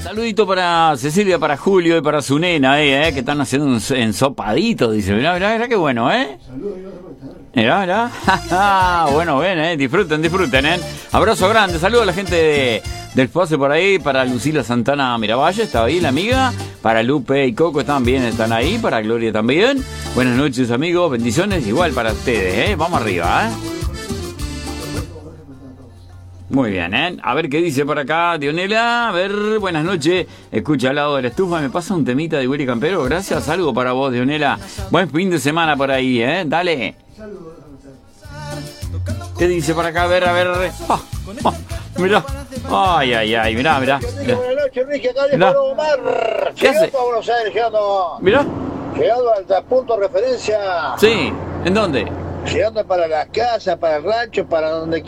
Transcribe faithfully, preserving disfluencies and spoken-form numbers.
Saludito para Cecilia, para Julio y para su nena, eh, eh, que están haciendo un ensopadito, dice. Mirá, mirá, mirá qué bueno, ¿eh? Mirá, mirá. Bueno, ven, eh, disfruten, disfruten, ¿eh? Abrazo grande, saludo a la gente de, del espacio por ahí, para Lucila Santana Miravalle, estaba ahí la amiga, para Lupe y Coco también están ahí, para Gloria también. Buenas noches, amigos, bendiciones, igual para ustedes, ¿eh? Vamos arriba, ¿eh? Muy bien, ¿eh? A ver qué dice por acá Dionela. A ver, buenas noches. Escucha al lado de la estufa. ¿Me pasa un temita de Willy Campero? Gracias. Algo para vos, Dionela. Buen fin de semana por ahí, ¿eh? Dale. ¿Qué dice por acá? A ver, a ver. Oh, oh, mirá. Ay, ay, ay. Mirá, mirá. mirá. Buenas noches, Ricky. Acá de Omar. ¿Qué hace? Llegando a Buenos Aires, llegando. Mirá. Llegando al punto de referencia. Sí. ¿En dónde? Llegando para las casas, para el rancho, para donde